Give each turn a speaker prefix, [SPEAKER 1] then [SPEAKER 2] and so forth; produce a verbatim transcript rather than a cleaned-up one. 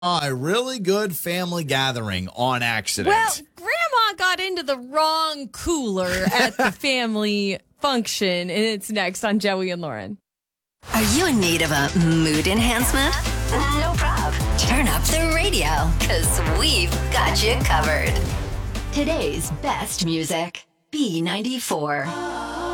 [SPEAKER 1] a really good family gathering on accident.
[SPEAKER 2] Well, Grandma got into the wrong cooler at the family function, and it's next on Joey and Lauren.
[SPEAKER 3] Are you in need of a mood enhancement? No problem. Turn up the radio, because we've got you covered. Today's best music, B ninety-four.